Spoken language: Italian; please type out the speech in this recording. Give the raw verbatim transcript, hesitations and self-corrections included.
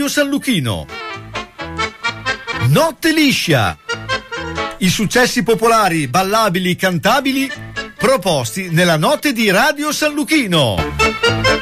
San Luchino. Notte liscia. I successi popolari, ballabili, cantabili proposti nella notte di Radio San Luchino.